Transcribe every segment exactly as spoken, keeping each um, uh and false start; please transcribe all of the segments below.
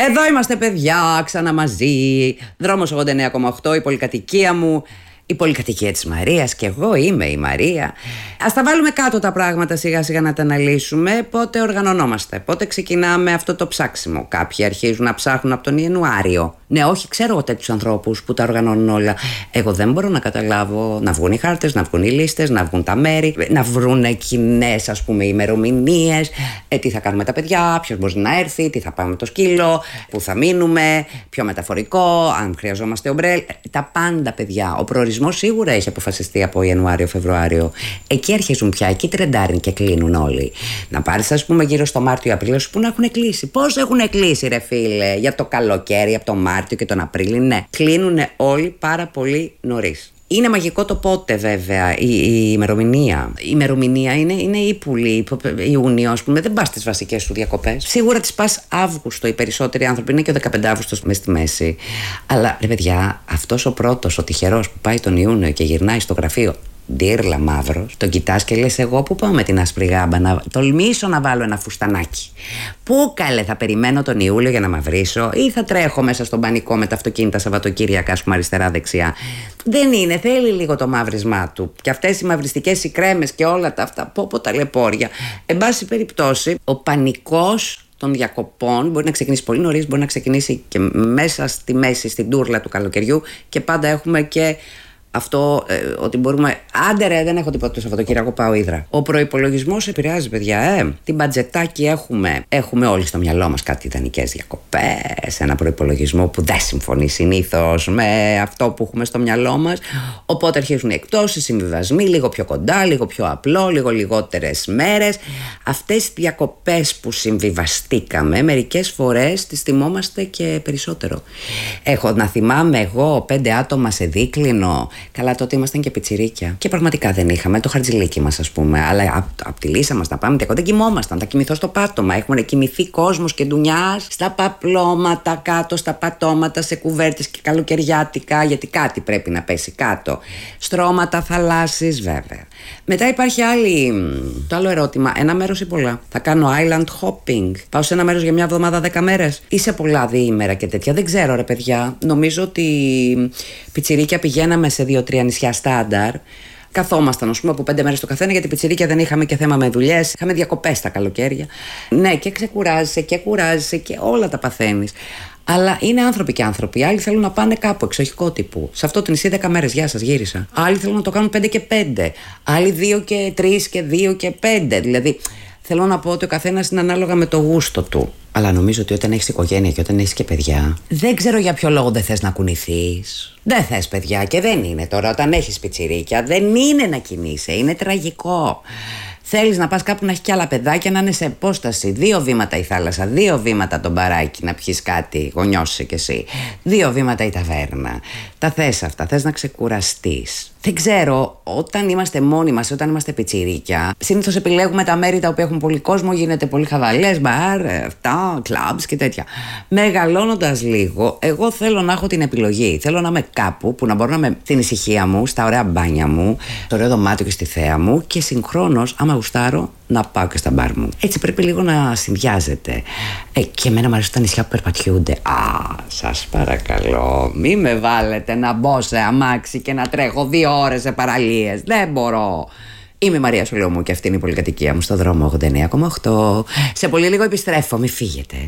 Εδώ είμαστε, παιδιά, ξανά μαζί. Δρόμος ογδόντα εννέα κόμμα οκτώ, η πολυκατοικία μου. Η πολυκατοικία της Μαρίας και εγώ είμαι η Μαρία. Ας τα βάλουμε κάτω τα πράγματα σιγά σιγά να τα αναλύσουμε. Πότε οργανωνόμαστε, πότε ξεκινάμε αυτό το ψάξιμο. Κάποιοι αρχίζουν να ψάχνουν από τον Ιανουάριο. Ναι, όχι, ξέρω εγώ τέτοιους ανθρώπους που τα οργανώνουν όλα. Εγώ δεν μπορώ να καταλάβω να βγουν οι χάρτες, να βγουν οι λίστες, να βγουν τα μέρη, να βρουν κοινές, ας πούμε, ημερομηνίες. Ε, τι θα κάνουμε τα παιδιά, ποιος μπορεί να έρθει, τι θα πάμε με το σκύλο, πού θα μείνουμε, πιο μεταφορικό, αν χρειαζόμαστε ομπρέλ. Τα πάντα, παιδιά. Ο προορισμός σίγουρα έχει αποφασιστεί από Ιανουάριο-Φεβρουάριο. Εκεί αρχίζουν πια, εκεί τρεντάρουν και κλείνουν όλοι. Να πάρεις, ας πούμε, γύρω στο Μάρτιο-Απρίλιο, που να έχουν κλείσει. Πώς έχουν κλείσει, ρε φίλε, για το καλοκαίρι, από το Μάρτιο και τον Απρίλιο. Ναι, κλείνουν όλοι πάρα πολύ νωρίς. Είναι μαγικό το πότε, βέβαια, η, η ημερομηνία. Η ημερομηνία είναι, είναι ύπουλη. Ιούνιο, ας πούμε, δεν πας στις βασικές σου διακοπές. Σίγουρα τις πας Αύγουστο. Οι περισσότεροι άνθρωποι είναι και ο δεκαπέντε Αύγουστος μες στη μέση. Αλλά, ρε παιδιά, αυτός ο πρώτος, ο τυχερός που πάει τον Ιούνιο και γυρνάει στο γραφείο ντύρλα μαύρος, τον κοιτάς και λες, εγώ πού πάω με την άσπρη γάμπα, να τολμήσω να βάλω ένα φουστανάκι. Πού καλέ, θα περιμένω τον Ιούλιο για να μαυρίσω ή θα τρέχω μέσα στον πανικό με τα αυτοκίνητα Σαββατοκύριακα, ας πούμε, αριστερά-δεξιά. Δεν είναι, θέλει λίγο το μαύρισμά του. Και αυτές οι μαυριστικές οι κρέμες και όλα τα αυτά, πω πω ταλαιπώρια. Εν πάση περιπτώσει, ο πανικός των διακοπών μπορεί να ξεκινήσει πολύ νωρίς, μπορεί να ξεκινήσει και μέσα στη μέση, στην τούρλα του καλοκαιριού, και πάντα έχουμε και αυτό ε, ότι μπορούμε. Άντε ρε, δεν έχω τίποτα το Σαββατοκύριακο, πάω ύδρα. Ο προϋπολογισμός επηρεάζει, παιδιά, ε. Τι μπατζετάκι έχουμε. Έχουμε όλοι στο μυαλό μας κάτι ιδανικές διακοπές. Ένα προϋπολογισμό που δεν συμφωνεί συνήθως με αυτό που έχουμε στο μυαλό μας. Οπότε αρχίζουν οι εκτόσεις, συμβιβασμοί, λίγο πιο κοντά, λίγο πιο απλό, λίγο λιγότερες μέρες. Αυτές οι διακοπές που συμβιβαστήκαμε, μερικές φορές τις θυμόμαστε και περισσότερο. Έχω να θυμάμαι εγώ πέντε άτομα σε δίκλινο. Καλά, τότε ήμασταν και πιτσιρίκια. Και πραγματικά δεν είχαμε το χαρτζηλίκι μας, ας πούμε. Αλλά από απ τη λύσα μας τα πάμε. Δεν κοιμόμασταν. Θα κοιμηθώ στο πάτωμα. Έχουμε κοιμηθεί κόσμος και ντουνιάς στα παπλώματα κάτω, στα πατώματα, σε κουβέρτες και καλοκαιριάτικα. Γιατί κάτι πρέπει να πέσει κάτω. Στρώματα θαλάσσης, βέβαια. Μετά υπάρχει άλλη, το άλλο ερώτημα. Ένα μέρος ή πολλά. Θα κάνω island hopping. Πάω σε ένα μέρος για μια εβδομάδα, δέκα μέρες. Ή σε πολλά διήμερα και τέτοια. Δεν ξέρω, ρε παιδιά. Νομίζω ότι πιτσιρίκια πηγαίναμε σε δύο-τρία νησιά στάνταρ. Καθόμασταν, ας πούμε, από πέντε μέρες το καθένα, γιατί πιτσιρίκια δεν είχαμε και θέμα με δουλειές. Είχαμε διακοπές τα καλοκαίρια. Ναι, και ξεκουράζεσαι και κουράζεσαι και όλα τα παθαίνεις. Αλλά είναι άνθρωποι και άνθρωποι. Άλλοι θέλουν να πάνε κάπου εξοχικό τύπου. Σε αυτό το νησί δέκα μέρες, γεια σας, γύρισα. Άλλοι θέλουν να το κάνουν πέντε και πέντε. Άλλοι δύο και τρεις και δύο και πέντε. Δηλαδή, θέλω να πω ότι ο καθένας είναι ανάλογα με το γούστο του. Αλλά νομίζω ότι όταν έχεις οικογένεια και όταν έχεις και παιδιά, δεν ξέρω για ποιο λόγο δεν θες να κουνηθείς. Δεν θες, παιδιά, και δεν είναι τώρα. Όταν έχεις πιτσιρίκια, δεν είναι να κινείσαι. Είναι τραγικό. Θέλεις να πας κάπου να έχει κι άλλα παιδάκια, να είναι σε απόσταση. Δύο βήματα η θάλασσα, δύο βήματα το μπαράκι να πιεις κάτι, γονιώσαι κι εσύ. Δύο βήματα η ταβέρνα. Τα θες αυτά, θες να ξεκουραστείς. Δεν ξέρω, όταν είμαστε μόνοι μας, όταν είμαστε πιτσιρίκια, συνήθως επιλέγουμε τα μέρη τα οποία έχουν πολύ κόσμο, γίνεται πολύ χαβαλές, μπαρ, αυτά, κλαμπς και τέτοια. Μεγαλώνοντας λίγο, εγώ θέλω να έχω την επιλογή. Θέλω να είμαι κάπου που να μπορώ να είμαι στην ησυχία μου, στα ωραία μπάνια μου, στο ωραίο δωμάτιο και στη θέα μου, και συγχρόνως, άμα γουστάρω, να πάω και στα μπαρ μου. Έτσι πρέπει λίγο να συνδυάζεται. Ε, και εμένα μου αρέσουν τα νησιά που περπατιούνται. Α, σας παρακαλώ, μη με βάλετε να μπω σε αμάξι και να τρέχω δύο ώρες σε παραλίες. Δεν μπορώ. Είμαι η Μαρία Σολομού και αυτή είναι η πολυκατοικία μου στο δρόμο ογδόντα εννέα κόμμα οκτώ. Σε πολύ λίγο επιστρέφω, μη φύγετε.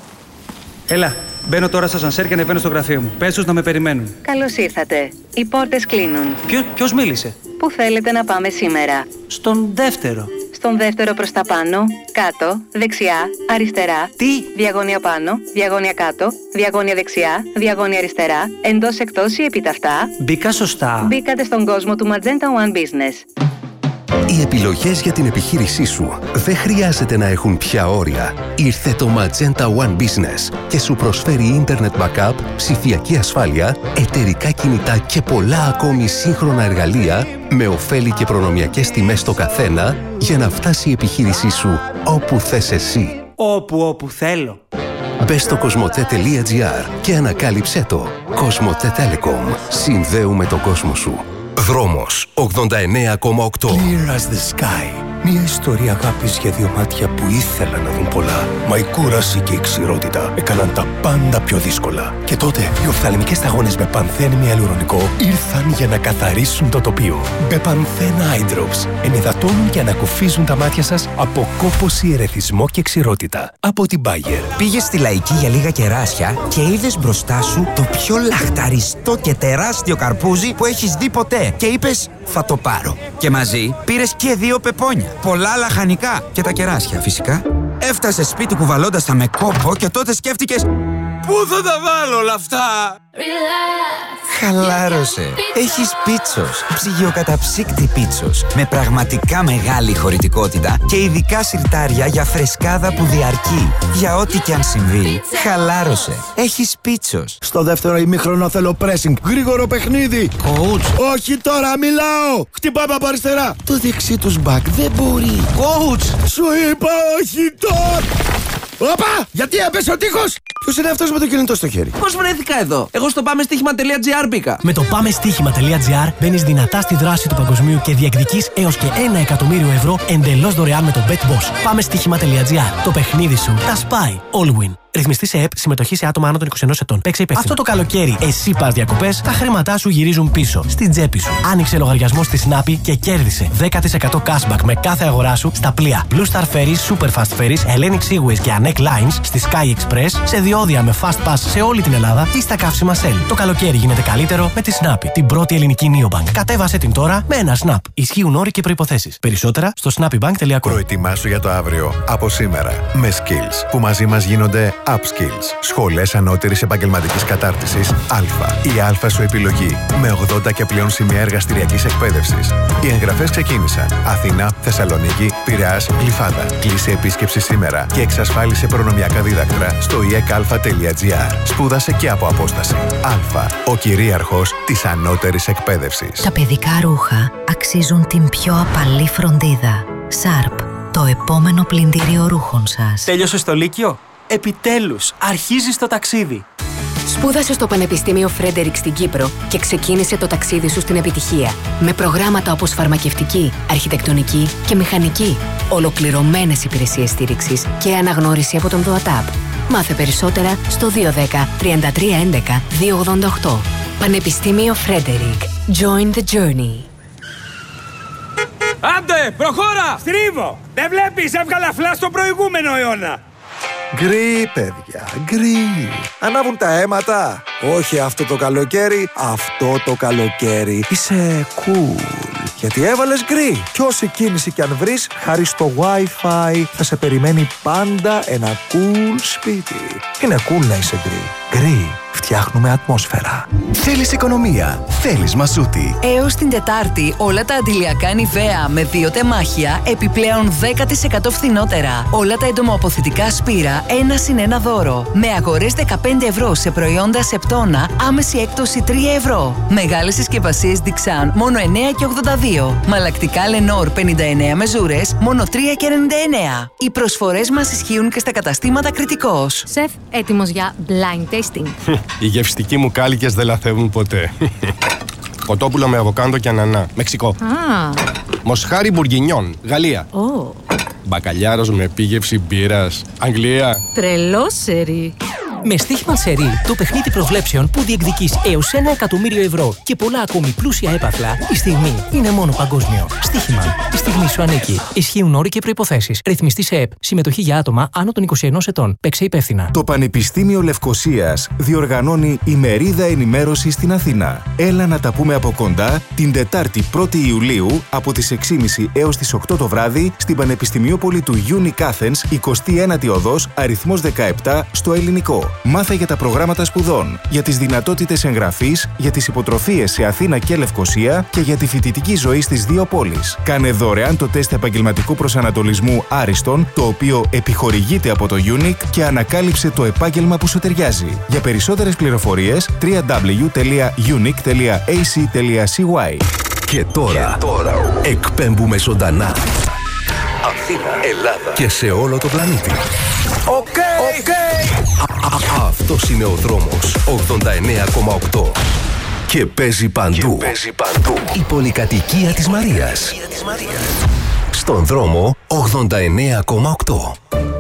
Έλα, μπαίνω τώρα στο ασανσέρ και ανεβαίνω στο γραφείο μου. Πες τους να με περιμένουν. Καλώς ήρθατε. Οι πόρτες κλείνουν. Ποιο, ποιος μίλησε? Πού θέλετε να πάμε σήμερα? Στον δεύτερο. Στον δεύτερο προς τα πάνω, κάτω, δεξιά, αριστερά. Τι? Διαγώνια πάνω, διαγώνια κάτω, διαγώνια δεξιά, διαγώνια αριστερά, εντός εκτός ή επιταυτά. Μπήκα σωστά. Μπήκατε στον κόσμο του Magenta One Business. Οι επιλογές για την επιχείρησή σου δεν χρειάζεται να έχουν πια όρια. Ήρθε το Magenta One Business και σου προσφέρει Internet Backup, ψηφιακή ασφάλεια, εταιρικά κινητά και πολλά ακόμη σύγχρονα εργαλεία με ωφέλη και προνομιακές τιμές στο καθένα για να φτάσει η επιχείρησή σου όπου θες εσύ. Όπου όπου θέλω. Μπες στο κοσμοτέ τελεία τζι άρ και ανακάλυψέ το. Κοσμοτέ Telecom. Συνδέουμε τον κόσμο σου. Δρόμος ογδόντα εννέα κόμμα οκτώ. Clear as the sky. Μια ιστορία αγάπης για δύο μάτια που ήθελαν να δουν πολλά. Μα η κούραση και η ξηρότητα έκαναν τα πάντα πιο δύσκολα. Και τότε οι οφθαλμικές σταγόνες με πανθένη ιαλουρονικό ήρθαν για να καθαρίσουν το τοπίο. Μπεπανθέν Eye Drops ενυδατώνουν και ανακουφίζουν τα μάτια σας από κόπωση, ερεθισμό και ξηρότητα. Από την Bayer. Πήγες στη Λαϊκή για λίγα κεράσια και είδες μπροστά σου το πιο λαχταριστό και τεράστιο καρπούζι που έχεις δει ποτέ. Και είπες, θα το πάρω. Και μαζί πήρες και δύο πεπόνια. Πολλά λαχανικά και τα κεράσια φυσικά. Έφτασες σπίτι κουβαλώντας τα με κόπο και τότε σκέφτηκες, πού θα τα βάλω όλα αυτά? Χαλάρωσε. Έχεις Πίτσος. Ψυγειοκαταψύκτη Πίτσος. Με πραγματικά μεγάλη χωρητικότητα και ειδικά σιρτάρια για φρεσκάδα που διαρκεί. Για ό,τι και αν συμβεί, χαλάρωσε. Έχεις Πίτσος. Στο δεύτερο ημίχρονο θέλω pressing. Γρήγορο παιχνίδι. Coach. Όχι τώρα, μιλάω. Χτυπάμε από αριστερά. Το δεξί τους μπακ δεν μπορεί. Coach. Σου είπα όχι τώρα. Όπα! Γιατί έπεσε ο τείχος! Ποιος είναι αυτός με το κινητό στο χέρι? Πώς βρέθηκα εδώ? Εγώ στο πάμε στοίχημα τελεία τζι άρ μπήκα. Με το πάμε στοίχημα τελεία τζι άρ μπαίνεις δυνατά στη δράση του παγκοσμίου και διεκδικείς έως και ένα εκατομμύριο ευρώ εντελώς δωρεάν με το BetBoss. Πάμε στοίχημα τελεία τζι άρ. Το παιχνίδι σου τα σπάει. All win. Ρυθμιστή σε ΕΠ, συμμετοχή σε άτομα άνω των είκοσι ενός ετών. Παίξε υπεύθυνα. Αυτό το καλοκαίρι, εσύ πας διακοπές, τα χρήματά σου γυρίζουν πίσω, στην τσέπη σου. Άνοιξε λογαριασμό στη Snappy και κέρδισε δέκα τοις εκατό cashback με κάθε αγορά σου στα πλοία Blue Star Ferries, Superfast Ferries, Hellenic Seaways και Anek Lines, στη Sky Express, σε διόδια με Fast Pass σε όλη την Ελλάδα ή στα καύσιμα Shell. Το καλοκαίρι γίνεται καλύτερο με τη Snappy, την πρώτη ελληνική neobank. Κατέβασε την τώρα με ένα Snap. Ισχύουν όροι και προϋποθέσεις. Περισσότερα στο snappybank τελεία com. Προετοιμάσου για το αύριο από σήμερα με Skills που μαζί μας γίνονται Upskills. Σχολές ανώτερης επαγγελματικής κατάρτισης Α. Η Α σου επιλογή με ογδόντα και πλέον σημεία εργαστηριακής εκπαίδευσης. Οι εγγραφές ξεκίνησαν. Αθήνα, Θεσσαλονίκη, Πειραιάς, Γλυφάδα. Κλείσε επίσκεψη σήμερα και εξασφάλισε προνομιακά δίδακτρα στο ι εκ α τελεία τζι άρ. Σπούδασε και από απόσταση. Α. Ο κυρίαρχος της ανώτερης εκπαίδευσης. Τα παιδικά ρούχα αξίζουν την πιο απαλή φροντίδα. Σάρπ. Το επόμενο πλυντήριο ρούχων σας. Τέλειωσες το Λύκειο? Επιτέλους, αρχίζεις το ταξίδι. Σπούδασε στο Πανεπιστήμιο Φρέντερικ στην Κύπρο και ξεκίνησε το ταξίδι σου στην επιτυχία. Με προγράμματα όπως φαρμακευτική, αρχιτεκτονική και μηχανική. Ολοκληρωμένες υπηρεσίες στήριξης και αναγνώριση από τον ΔΟΑΤΑΠ. Μάθε περισσότερα στο δύο ένα μηδέν τρία τρία ένα ένα δύο ογδόντα οκτώ. Πανεπιστήμιο Φρέντερικ. Join the journey. Άντε, προχώρα! Στρίβω! Δεν βλέπεις, έβγαλα φλα στο προηγούμενο αιώνα. Γκρι, παιδιά, γκρι. Ανάβουν τα αίματα. Όχι αυτό το καλοκαίρι, αυτό το καλοκαίρι. Είσαι cool. Γιατί έβαλες γκρι. Κι όση κίνηση κι αν βρεις, χάρη στο Wi-Fi θα σε περιμένει πάντα ένα cool σπίτι. Είναι cool να είσαι γκρι. Γκρι. Φτιάχνουμε ατμόσφαιρα. Θέλεις οικονομία, θέλεις μασούτη. Έως την Τετάρτη όλα τα αντιλιακά Νιβέα με δύο τεμάχια επιπλέον δέκα τοις εκατό φθηνότερα. Όλα τα εντομοαποθητικά Σπύρα ένα συν ένα δώρο. Με αγορές δεκαπέντε ευρώ σε προϊόντα Σεπτόνα άμεση έκπτωση τρία ευρώ. Μεγάλες συσκευασίες Dixan μόνο εννέα και ογδόντα δύο. Μαλακτικά Lenor πενήντα εννέα μεζούρες μόνο τρία και ενενήντα εννέα. Οι προσφορές μας ισχύουν και στα καταστήματα Κρητικός. Σεφ, έτοιμος για blind tasting. Οι γευστικοί μου κάλικες δεν λαθεύουν ποτέ. Κοτόπουλο με αβοκάντο και ανανά. Μεξικό. Ah. Μοσχάρι μπουργκινιόν. Γαλλία. Oh. Μπακαλιάρος με επίγευση μπύρας. Αγγλία. Τρελό σερί. Με στοίχημα σερί, το παιχνίδι προβλέψεων που διεκδικείς έως ένα εκατομμύριο ευρώ και πολλά ακόμη πλούσια έπαθλα, η στιγμή είναι μόνο παγκόσμιο. Στοίχημα. Η στιγμή σου ανήκει. Ισχύουν όροι και προϋποθέσεις. Ρυθμιστή σε ΕΠ. Συμμετοχή για άτομα άνω των είκοσι ενός ετών. Παίξε υπεύθυνα. Το Πανεπιστήμιο Λευκωσίας διοργανώνει ημερίδα ενημέρωση στην Αθήνα. Έλα να τα πούμε από κοντά την Τετάρτη πρώτη Ιουλίου από τις έξι και μισή έως τις οκτώ το βράδυ στην Πανεπιστημιόπολη του Unique Athens, εικοστή ένατη οδός, αριθμός δεκαεπτά, στο Ελληνικό. Μάθε για τα προγράμματα σπουδών, για τις δυνατότητες εγγραφής, για τις υποτροφίες σε Αθήνα και Λευκωσία και για τη φοιτητική ζωή στις δύο πόλεις. Κάνε δωρεάν το τεστ επαγγελματικού προσανατολισμού Άριστον, το οποίο επιχορηγείται από το Unique και ανακάλυψε το επάγγελμα που σου ταιριάζει. Για περισσότερες πληροφορίες double-u double-u double-u τελεία unique τελεία a c τελεία c y. Και τώρα, και τώρα εκπέμπουμε ζωντανά Αθήνα, Ελλάδα και σε όλο το πλανήτη. Οκ, okay, okay. Αυτός είναι ο δρόμος ογδόντα εννέα κόμμα οκτώ και παίζει παντού. Και παίζει παντού. Η πολυκατοικία της Μαρίας. Στον δρόμο ογδόντα εννέα κόμμα οκτώ.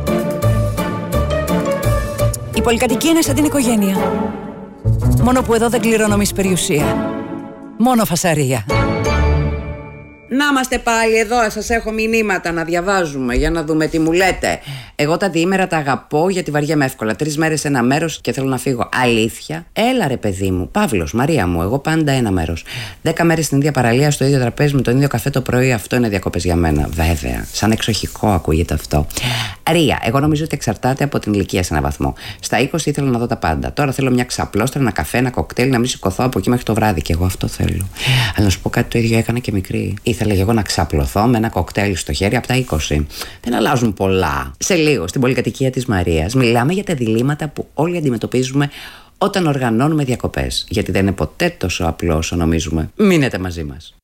Η πολυκατοικία είναι σαν την οικογένεια. Μόνο που εδώ δεν κληρονομείς περιουσία. Μόνο φασαρία. Να είμαστε πάλι εδώ, σας έχω μηνύματα να διαβάζουμε για να δούμε τι μου λέτε. Εγώ τα διήμερα τα αγαπώ γιατί βαριέμαι εύκολα. Τρεις μέρες σε ένα μέρος και θέλω να φύγω. Αλήθεια. Έλα ρε παιδί μου. Παύλος, Μαρία μου, εγώ πάντα ένα μέρος. Δέκα μέρες στην ίδια παραλία, στο ίδιο τραπέζι με τον ίδιο καφέ το πρωί, αυτό είναι διακοπές για μένα. Βέβαια. Σαν εξοχικό ακούγεται αυτό. Ρία, εγώ νομίζω ότι εξαρτάται από την ηλικία σε έναν βαθμό. Στα είκοσι ήθελα να δω τα πάντα. Τώρα θέλω μια ξαπλώστρα, ένα καφέ, ένα κοκτέιλ, να μην σηκωθώ από εκεί μέχρι το βράδυ. Και εγώ αυτό θέλω. Αλλά να σου πω κάτι, το ίδιο έκανα και μικρή. Ήθελα και εγώ να ξαπλωθώ με ένα κοκτέιλ στο χέρι από τα είκοσι. Δεν αλλάζουν πολλά. Σε λίγο, στην πολυκατοικία της Μαρίας, μιλάμε για τα διλήμματα που όλοι αντιμετωπίζουμε όταν οργανώνουμε διακοπές. Γιατί δεν είναι ποτέ τόσο απλό όσο νομίζουμε. Μείνετε μαζί μας.